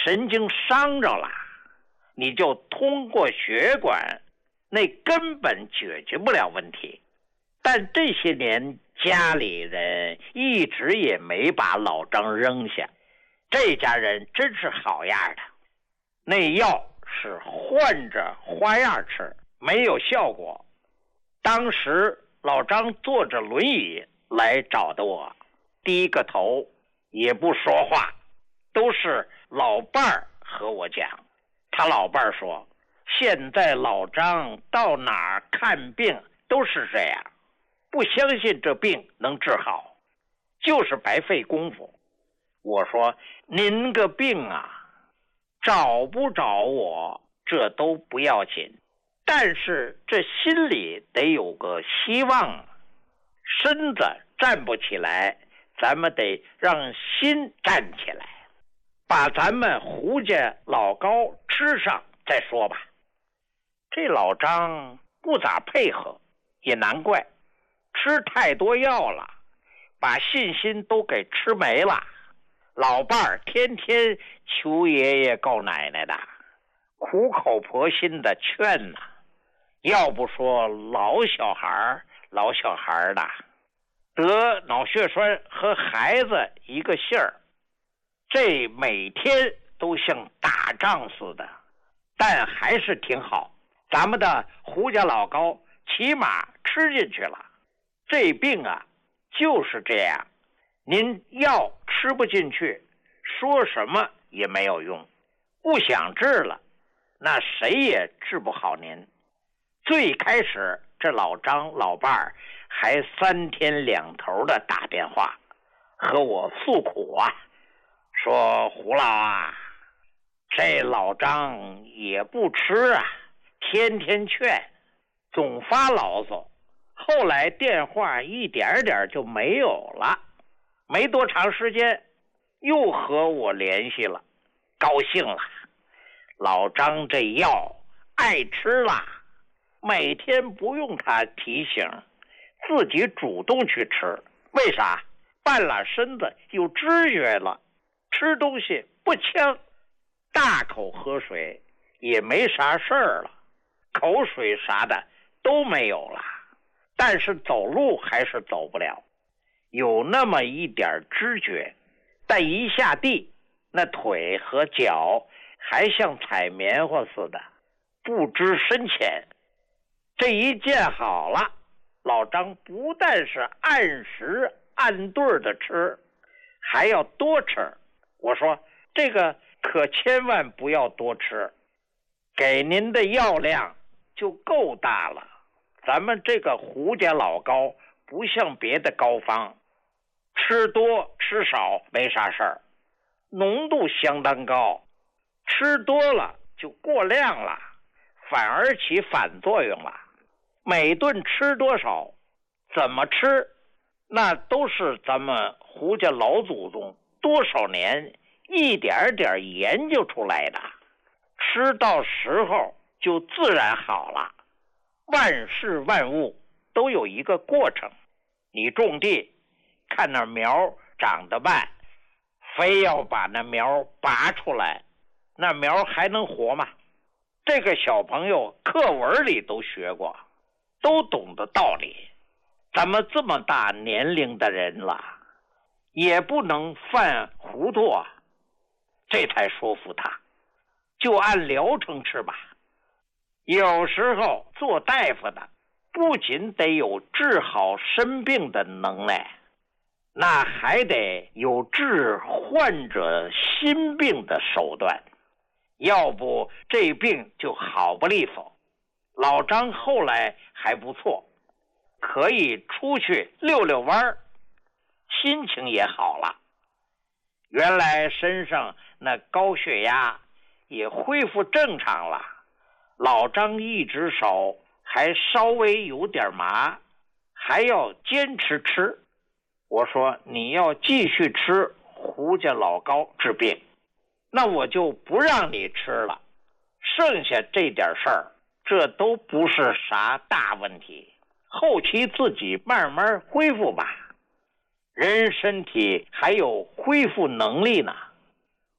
神经伤着了，你就通过血管，那根本解决不了问题。但这些年家里人一直也没把老张扔下，这家人真是好样的。那药是换着花样吃，没有效果。当时老张坐着轮椅来找的我，低个头也不说话，都是老伴儿和我讲。他老伴儿说，现在老张到哪儿看病都是这样，不相信这病能治好，就是白费功夫。我说，您个病啊，找不着我这都不要紧，但是这心里得有个希望，身子站不起来，咱们得让心站起来，把咱们胡家老高吃上再说吧。这老张不咋配合，也难怪，吃太多药了，把信心都给吃没了。老伴儿天天求爷爷告奶奶的，苦口婆心的劝呐。要不说老小孩的得脑血栓和孩子一个姓儿，这每天都像打仗似的，但还是挺好。咱们的胡家老高起码吃进去了。这病啊就是这样，您药吃不进去，说什么也没有用，不想治了，那谁也治不好您。最开始这老张老伴儿还3天2头的打电话和我诉苦啊，说胡老啊，这老张也不吃啊，天天劝，总发牢骚。后来电话一点点就没有了，没多长时间又和我联系了，高兴了。老张这药爱吃了，每天不用他提醒，自己主动去吃。为啥？半拉身子有知觉了，吃东西不呛，大口喝水也没啥事儿了，口水啥的都没有了，但是走路还是走不了，有那么一点知觉，但一下地，那腿和脚还像踩棉花似的，不知深浅。这一见好了，老张不但是按时按对的吃，还要多吃。我说这个可千万不要多吃，给您的药量就够大了。咱们这个胡家老高不像别的膏方，吃多吃少没啥事儿，浓度相当高，吃多了就过量了，反而起反作用了。每顿吃多少，怎么吃，那都是咱们胡家老祖宗多少年一点点研究出来的，吃到时候就自然好了。万事万物都有一个过程，你种地看那苗长得慢，非要把那苗拔出来，那苗还能活吗？这个小朋友课文里都学过，都懂得道理。咱们这么大年龄的人了，也不能犯糊涂啊。这才说服他，就按疗程吃吧。有时候做大夫的不仅得有治好生病的能耐，那还得有治患者心病的手段，要不这病就好不利索。老张后来还不错，可以出去溜溜弯，心情也好了。原来身上那高血压也恢复正常了，老张一只手还稍微有点麻，还要坚持吃。我说你要继续吃胡家老高治病，那我就不让你吃了，剩下这点事儿，这都不是啥大问题，后期自己慢慢恢复吧。人身体还有恢复能力呢。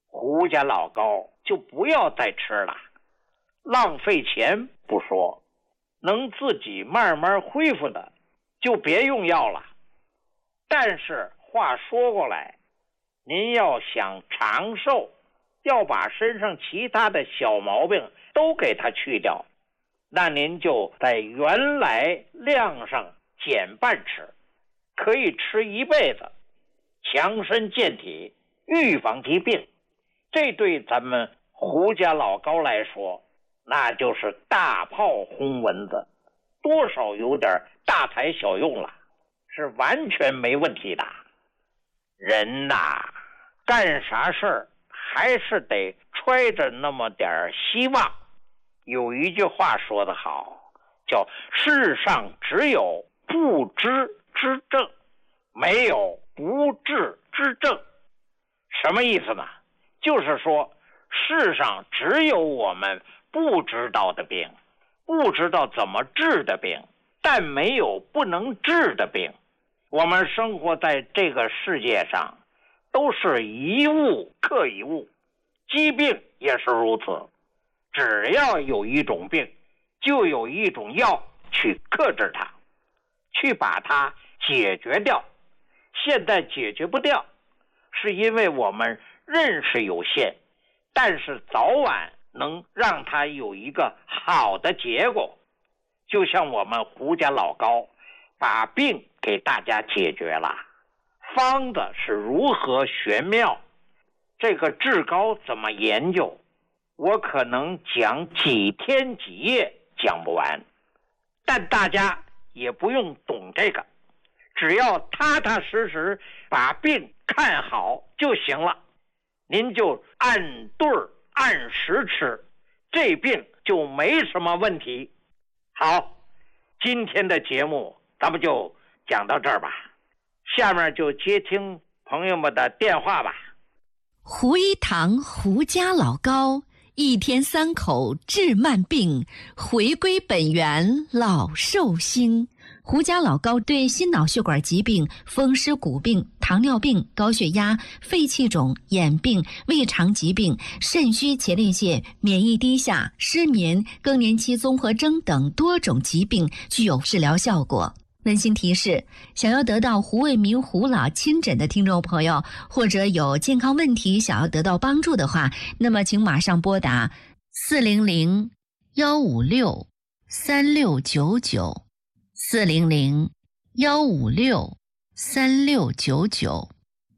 胡家老高就不要再吃了，浪费钱不说，能自己慢慢恢复的就别用药了。但是话说过来，您要想长寿，要把身上其他的小毛病都给它去掉，那您就在原来量上减半吃，可以吃一辈子，强身健体，预防疾病。这对咱们胡家老高来说，那就是大炮轰蚊子，多少有点大材小用了，是完全没问题的。人呐，干啥事儿还是得揣着那么点希望。有一句话说得好，叫世上只有不知之症，没有不治之症。什么意思呢？就是说世上只有我们不知道的病，不知道怎么治的病，但没有不能治的病。我们生活在这个世界上，都是一物克一物，疾病也是如此。只要有一种病，就有一种药去克制它，去把它解决掉。现在解决不掉，是因为我们认识有限，但是早晚能让它有一个好的结果。就像我们胡家老高把病给大家解决了，方子是如何玄妙，这个治高怎么研究，我可能讲几天几夜讲不完，但大家也不用懂这个，只要踏踏实实把病看好就行了。您就按对儿按时吃，这病就没什么问题。好，今天的节目咱们就讲到这儿吧，下面就接听朋友们的电话吧。 胡一堂胡家老高，一天3口治慢病，回归本源老寿星。胡家老高对心脑血管疾病、风湿骨病、糖尿病、高血压、肺气肿、眼病、胃肠疾病、肾虚前列腺、免疫低下、失眠、更年期综合征等多种疾病具有治疗效果。温馨提示：想要得到胡卫民胡老亲诊的听众朋友，或者有健康问题想要得到帮助的话，那么请马上拨打400-156-3699 400-156-3699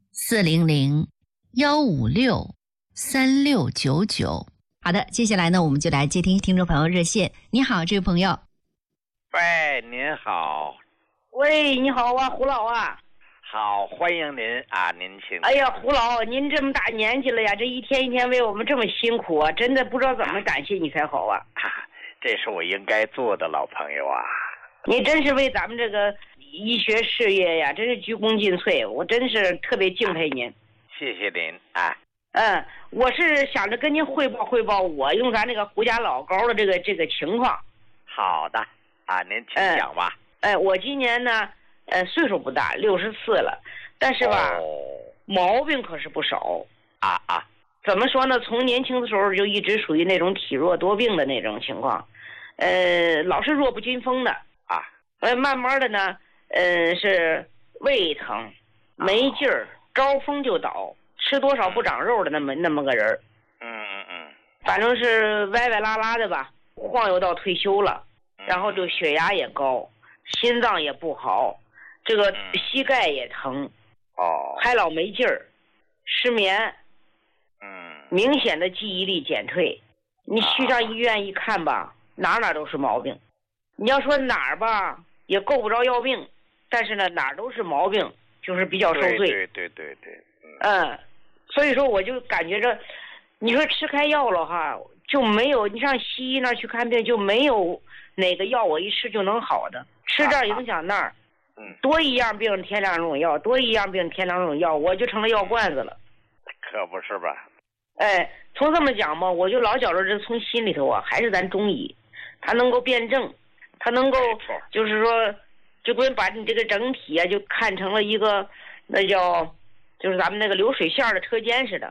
400-156-3699。好的，接下来呢，我们就来接听听众朋友热线。你好，这位朋友。 喂，您好。 喂，你好啊，胡老啊。 好，欢迎您啊，您请。 哎呀，胡老，您这么大年纪了呀，这一天一天为我们这么辛苦啊，真的不知道怎么感谢你才好啊。 这是我应该做的，老朋友啊。 你真是为咱们这个医学事业呀，真是鞠躬尽瘁，我真是特别敬佩您。 谢谢您啊。 我是想着跟您汇报汇报我用咱这个胡家老高的这个情况。 好的啊，您请讲吧。 我今年呢，岁数不大，64了，但是吧，毛病可是不少啊。 怎么说呢？从年轻的时候就一直属于那种体弱多病的那种情况，老是弱不禁风的啊。 慢慢的呢，是胃疼、没劲儿，招风就倒，吃多少不长肉的那么个人。反正是歪歪拉拉的吧，晃悠到退休了，然后就血压也高。心脏也不好，这个膝盖也疼，还老没劲儿，失眠，明显的记忆力减退。你去上医院一看吧，哪都是毛病。你要说哪儿吧，也够不着要病，但是呢，哪儿都是毛病，就是比较受罪。 对。 所以说我就感觉着，你说吃开药了哈，就没有你上西医那儿去看病，就没有哪个药我一吃就能好的。吃这儿影响那儿，多一样病添两种药，多一样病添两种药，我就成了药罐子了。 可不是吧？ 从这么讲吧，我就老觉着这从心里头啊，还是咱中医，它能够辩证，它能够就是说，就跟把你这个整体啊，就看成了一个那叫，就是咱们那个流水线的车间似的。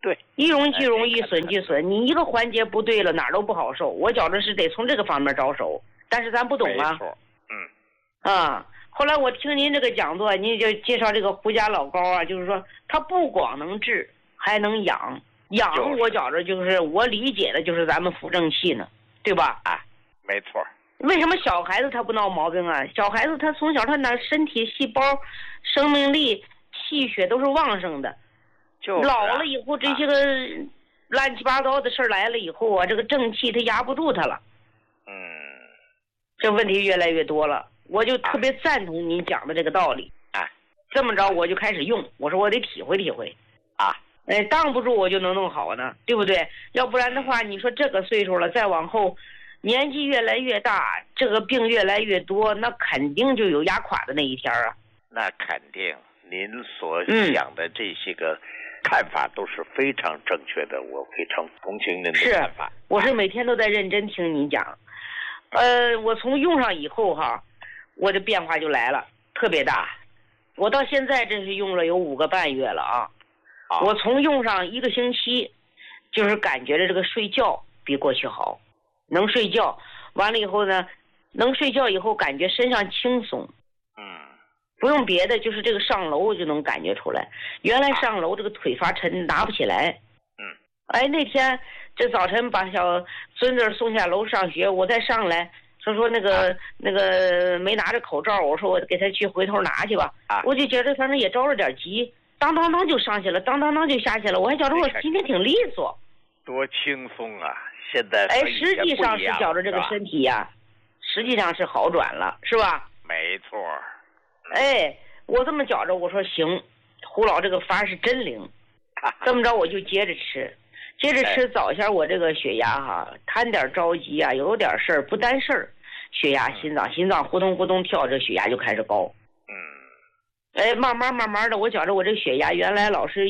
对， 一荣俱荣，一损俱损。你一个环节不对了，哪儿都不好受。我觉着是得从这个方面着手，但是咱不懂啊。 没错， 后来我听您这个讲座，您就介绍这个胡家老高啊，就是说他不光能治，还能养。养我觉着就是我理解的就是咱们辅正气呢，对吧？ 没错。 为什么小孩子他不闹毛病啊？小孩子他从小他那身体细胞、生命力、气血都是旺盛的。老了以后，这些个乱七八糟的事儿来了以后啊，这个正气他压不住他了。这问题越来越多了。我就特别赞同您讲的这个道理。这么着我就开始用，我说我得体会体会。挡不住我就能弄好呢，对不对？要不然的话，你说这个岁数了，再往后，年纪越来越大，这个病越来越多，那肯定就有压垮的那一天啊。 那肯定，您所讲的这些个看法都是非常正确的，我非常同情您的看法。 我是每天都在认真听你讲。我从用上以后哈，我的变化就来了，特别大。我到现在真是用了有5个半月了啊。我从用上1个星期，就是感觉着这个睡觉比过去好，能睡觉。完了以后呢，能睡觉以后感觉身上轻松。不用别的，就是这个上楼就能感觉出来。原来上楼这个腿发沉，拿不起来。那天这早晨把小孙子送下楼上学，我再上来说那个没拿着口罩，我说我给他去回头拿去吧。我就觉得反正也着了点急，当当当就上去了，当当当就下去了。我还觉得我今天挺利索， 多轻松啊！现在实际上是觉着这个身体呀，实际上是好转了，是吧？ 没错。 我这么觉着，我说行，胡老这个法是真灵。这么着我就接着吃，早先我这个血压哈，贪点着急啊，有点事儿不担事儿，血压心脏呼咚呼咚跳，这血压就开始高。慢慢的，我觉着我这血压原来老是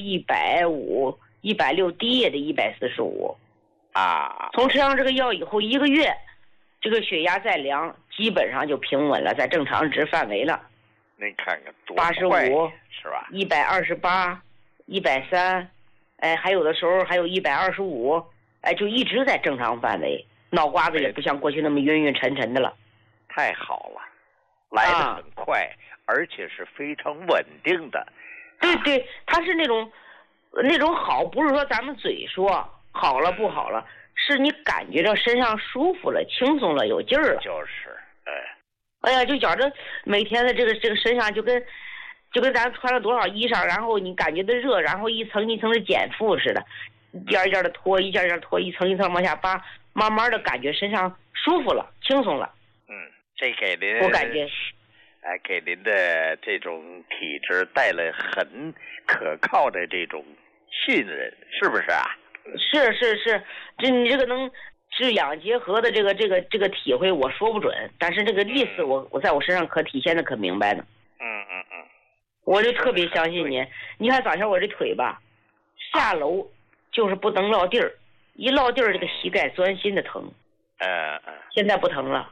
150、160，低也得145。从吃上这个药以后1个月，这个血压再量，基本上就平稳了，在正常值范围了。 您看看多 85 是吧 ？128、130，还有的时候还有125，就一直在正常范围，脑瓜子也不像过去那么晕沉沉的了。 太好了，来得很快，而且是非常稳定的。 对，它是那种好，不是说咱们嘴说好了不好了，是你感觉到身上舒服了、轻松了、有劲儿了。就觉着每天的这个身上就跟咱穿了多少衣裳，然后你感觉的热，然后一层一层的减负似的，一件一件的脱，一件一件脱，一层一层往下扒，慢慢的感觉身上舒服了，轻松了。 这给您我感觉给您的这种体质带来很可靠的这种信任，是不是啊？ 是，你这个能治养结合的这个体会我说不准，但是这个意思我在我身上可体现的可明白呢。我就特别相信您。你看早上我这腿吧，下楼就是不能落地儿，一落地儿这个膝盖钻心的疼。现在不疼了。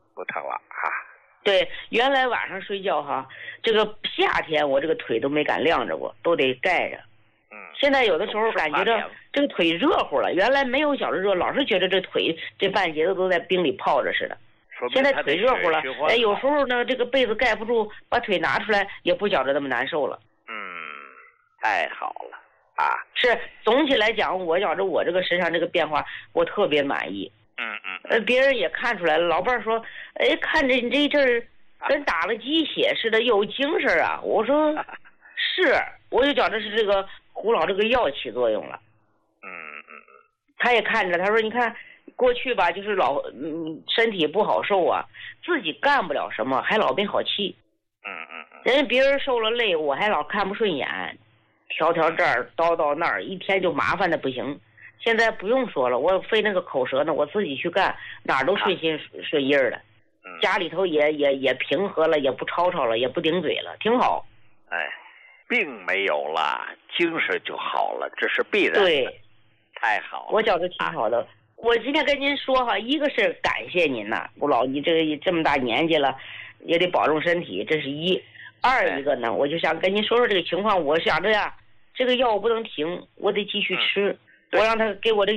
对，原来晚上睡觉哈，这个夏天我这个腿都没敢晾着过，都得盖着。现在有的时候感觉着这个腿热乎了，原来没有觉着热，老是觉得这腿这半截子都在冰里泡着似的。现在腿热乎了，有时候呢这个被子盖不住，把腿拿出来也不觉着那么难受了。 太好了是，总体来讲，我觉着我这个身上这个变化，我特别满意。别人也看出来了，老伴儿说，看着你这一阵儿跟打了鸡血似的，有精神啊。我说是，我就觉着是这个胡老这个药起作用了。他也看着，他说你看过去吧，就是身体不好受啊，自己干不了什么，还老没好气。人家别人受了累，我还老看不顺眼，条这儿叨那儿，一天就麻烦的不行。现在不用说了，我费那个口舌呢，我自己去干，哪儿都顺心顺意儿的。家里头也平和了，也不吵了，也不顶嘴了，挺好。 病没有了，精神就好了，这是必然的。 对， 太好了， 我觉得挺好的。我今天跟您说哈，一个是感谢您呐，吴老，你这么大年纪了，也得保重身体，这是一。二一个呢，我就想跟您说说这个情况，我想着呀， 这个药不能停，我得继续吃。我让他给我这